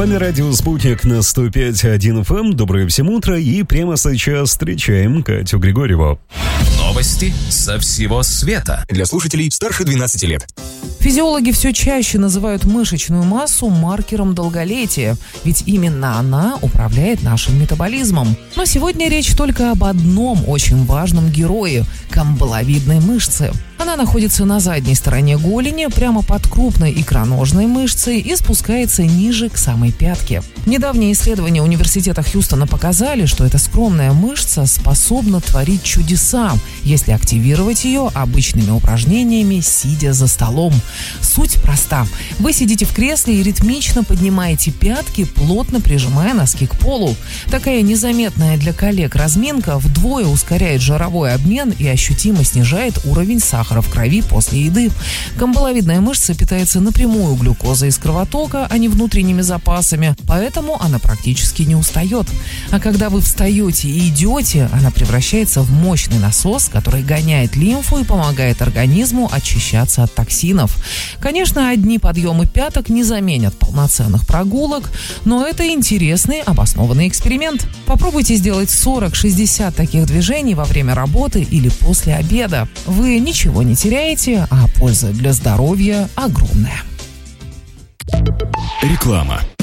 вами радио «Спутник» на 105.1 FM. Доброе всем утро. И прямо сейчас встречаем Катю Григорьеву. Новости со всего света. Для слушателей старше 12 лет. Физиологи все чаще называют мышечную массу маркером долголетия, ведь именно она управляет нашим метаболизмом. Но сегодня речь только об одном очень важном герое – камбаловидной мышце. Она находится на задней стороне голени, прямо под крупной икроножной мышцей и спускается ниже к самой пятке. Недавние исследования университета Хьюстона показали, что эта скромная мышца способна творить чудеса, если активировать ее обычными упражнениями, сидя за столом. Суть проста. Вы сидите в кресле и ритмично поднимаете пятки, плотно прижимая носки к полу. Такая незаметная для коллег разминка вдвое ускоряет жировой обмен и ощутимо снижает уровень сахара в крови после еды. Камбаловидная мышца питается напрямую глюкозой из кровотока, а не внутренними запасами, поэтому она практически не устает. А когда вы встаете и идете, она превращается в мощный насос, который гоняет лимфу и помогает организму очищаться от токсинов. Конечно, одни подъемы пяток не заменят полноценных прогулок, но это интересный обоснованный эксперимент. Попробуйте сделать 40-60 таких движений во время работы или после обеда. Вы ничего не теряете, а польза для здоровья огромная. Реклама.